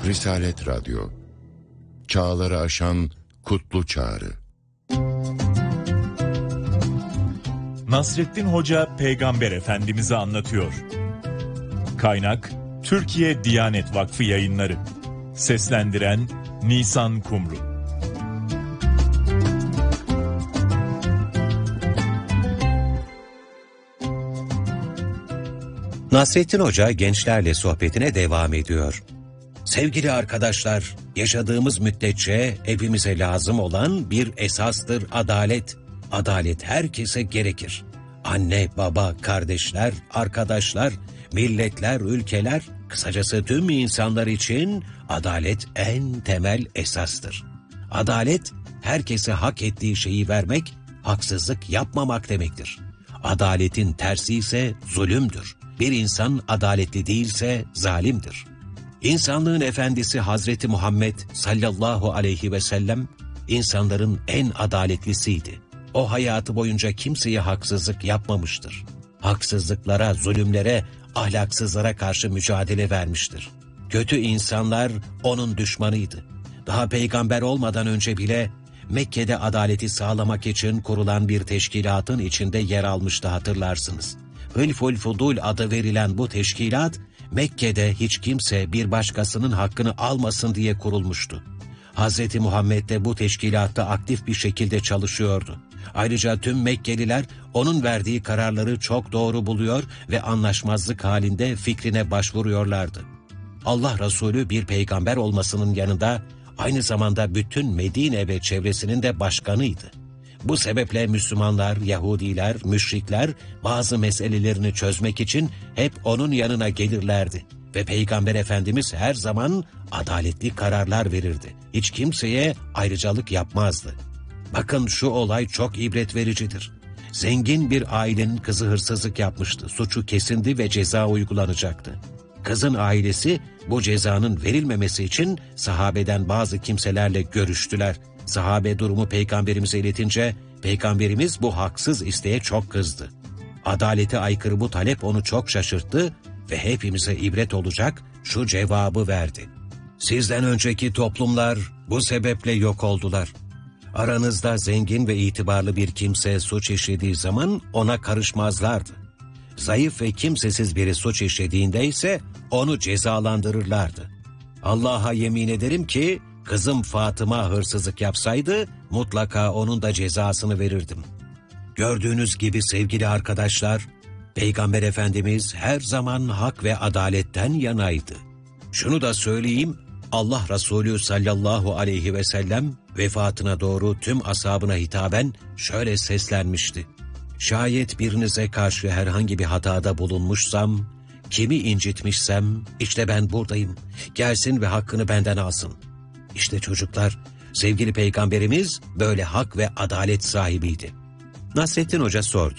Risalet Radyo, çağları aşan kutlu çağrı. Nasrettin Hoca Peygamber Efendimiz'i anlatıyor. Kaynak Türkiye Diyanet Vakfı Yayınları. Seslendiren Nisan Kumru. Nasrettin Hoca gençlerle sohbetine devam ediyor. Sevgili arkadaşlar, yaşadığımız müddetçe hepimize lazım olan bir esastır adalet. Adalet herkese gerekir. Anne, baba, kardeşler, arkadaşlar, milletler, ülkeler, kısacası tüm insanlar için adalet en temel esastır. Adalet, herkese hak ettiği şeyi vermek, haksızlık yapmamak demektir. Adaletin tersi ise zulümdür. Bir insan adaletli değilse zalimdir. İnsanlığın efendisi Hazreti Muhammed sallallahu aleyhi ve sellem insanların en adaletlisiydi. O hayatı boyunca kimseye haksızlık yapmamıştır. Haksızlıklara, zulümlere, ahlaksızlara karşı mücadele vermiştir. Kötü insanlar onun düşmanıydı. Daha peygamber olmadan önce bile Mekke'de adaleti sağlamak için kurulan bir teşkilatın içinde yer almıştı, hatırlarsınız. Hılful Fudul adı verilen bu teşkilat, Mekke'de hiç kimse bir başkasının hakkını almasın diye kurulmuştu. Hz. Muhammed de bu teşkilatta aktif bir şekilde çalışıyordu. Ayrıca tüm Mekkeliler onun verdiği kararları çok doğru buluyor ve anlaşmazlık halinde fikrine başvuruyorlardı. Allah Resulü bir peygamber olmasının yanında aynı zamanda bütün Medine ve çevresinin de başkanıydı. Bu sebeple Müslümanlar, Yahudiler, müşrikler bazı meselelerini çözmek için hep onun yanına gelirlerdi. Ve Peygamber Efendimiz her zaman adaletli kararlar verirdi. Hiç kimseye ayrıcalık yapmazdı. Bakın şu olay çok ibret vericidir. Zengin bir ailenin kızı hırsızlık yapmıştı. Suçu kesindi ve ceza uygulanacaktı. Kızın ailesi bu cezanın verilmemesi için sahabeden bazı kimselerle görüştüler. Sahabe durumu peygamberimize iletince peygamberimiz bu haksız isteğe çok kızdı. Adalete aykırı bu talep onu çok şaşırttı ve hepimize ibret olacak şu cevabı verdi. Sizden önceki toplumlar bu sebeple yok oldular. Aranızda zengin ve itibarlı bir kimse suç işlediği zaman ona karışmazlardı. Zayıf ve kimsesiz biri suç işlediğinde ise onu cezalandırırlardı. Allah'a yemin ederim ki kızım Fatıma hırsızlık yapsaydı mutlaka onun da cezasını verirdim. Gördüğünüz gibi sevgili arkadaşlar, Peygamber Efendimiz her zaman hak ve adaletten yanaydı. Şunu da söyleyeyim, Allah Resulü sallallahu aleyhi ve sellem vefatına doğru tüm ashabına hitaben şöyle seslenmişti. Şayet birinize karşı herhangi bir hatada bulunmuşsam, kimi incitmişsem işte ben buradayım, gelsin ve hakkını benden alsın. İşte çocuklar, sevgili peygamberimiz böyle hak ve adalet sahibiydi. Nasrettin Hoca sordu.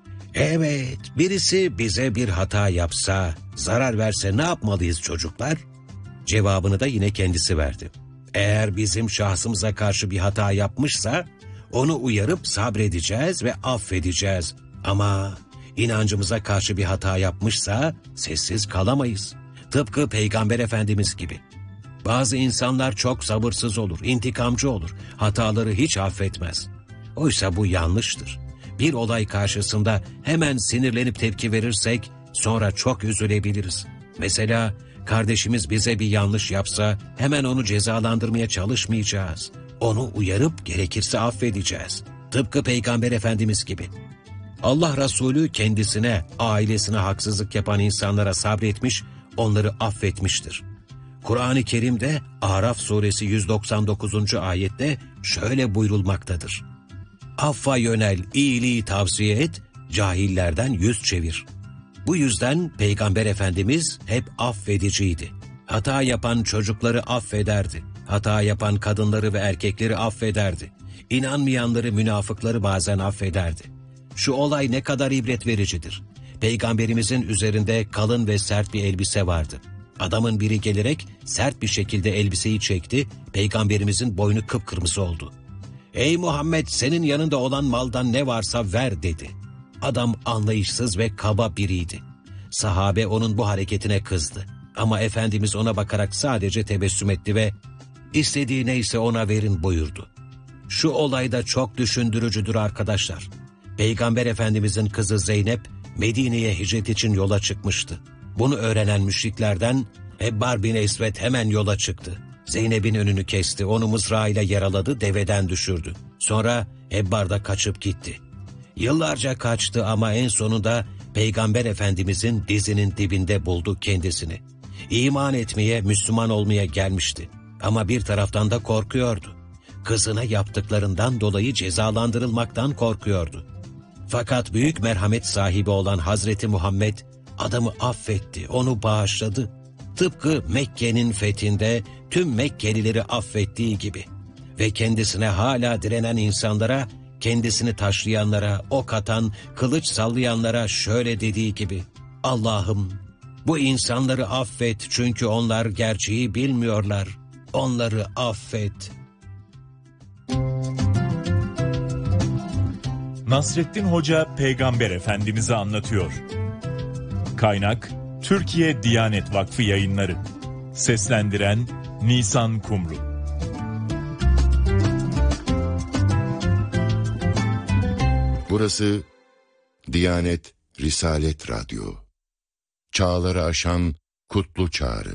Evet, birisi bize bir hata yapsa, zarar verse ne yapmalıyız çocuklar? Cevabını da yine kendisi verdi. Eğer bizim şahsımıza karşı bir hata yapmışsa, onu uyarıp sabredeceğiz ve affedeceğiz. Ama inancımıza karşı bir hata yapmışsa sessiz kalamayız. Tıpkı Peygamber Efendimiz gibi. Bazı insanlar çok sabırsız olur, intikamcı olur, hataları hiç affetmez. Oysa bu yanlıştır. Bir olay karşısında hemen sinirlenip tepki verirsek sonra çok üzülebiliriz. Mesela kardeşimiz bize bir yanlış yapsa hemen onu cezalandırmaya çalışmayacağız. Onu uyarıp gerekirse affedeceğiz. Tıpkı Peygamber Efendimiz gibi. Allah Resulü kendisine, ailesine haksızlık yapan insanlara sabretmiş, onları affetmiştir. Kur'an-ı Kerim'de Araf suresi 199. ayette şöyle buyurulmaktadır. Affa yönel, iyiliği tavsiye et, cahillerden yüz çevir. Bu yüzden Peygamber Efendimiz hep affediciydi. Hata yapan çocukları affederdi. Hata yapan kadınları ve erkekleri affederdi. İnanmayanları, münafıkları bazen affederdi. Şu olay ne kadar ibret vericidir. Peygamberimizin üzerinde kalın ve sert bir elbise vardı. Adamın biri gelerek sert bir şekilde elbiseyi çekti, Peygamberimizin boynu kıpkırmızı oldu. Ey Muhammed, senin yanında olan maldan ne varsa ver dedi. Adam anlayışsız ve kaba biriydi. Sahabe onun bu hareketine kızdı. Ama Efendimiz ona bakarak sadece tebessüm etti ve "İstediği neyse ona verin" buyurdu. Şu olay da çok düşündürücüdür arkadaşlar. Peygamber Efendimizin kızı Zeynep, Medine'ye hicret için yola çıkmıştı. Bunu öğrenen müşriklerden Hebbar bin Esved hemen yola çıktı. Zeynep'in önünü kesti, onu mızrağıyla yaraladı, deveden düşürdü. Sonra Hebbar da kaçıp gitti. Yıllarca kaçtı ama en sonunda Peygamber Efendimizin dizinin dibinde buldu kendisini. İman etmeye, Müslüman olmaya gelmişti. Ama bir taraftan da korkuyordu. Kızına yaptıklarından dolayı cezalandırılmaktan korkuyordu. Fakat büyük merhamet sahibi olan Hazreti Muhammed adamı affetti, onu bağışladı. Tıpkı Mekke'nin fethinde tüm Mekkelileri affettiği gibi. Ve kendisine hala direnen insanlara, kendisini taşlayanlara, ok atan, kılıç sallayanlara şöyle dediği gibi: "Allah'ım, bu insanları affet çünkü onlar gerçeği bilmiyorlar. Onları affet." Nasrettin Hoca Peygamber Efendimiz'i anlatıyor. Kaynak Türkiye Diyanet Vakfı Yayınları. Seslendiren Nisan Kumru. Burası Diyanet Risalet Radyo. Çağları aşan kutlu çağrı.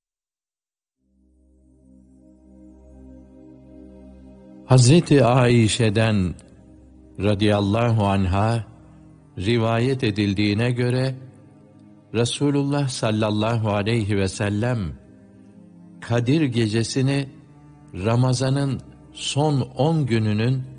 Hazreti Aişe'den radıyallahu anha rivayet edildiğine göre Resulullah sallallahu aleyhi ve sellem Kadir gecesini Ramazan'ın son 10 gününün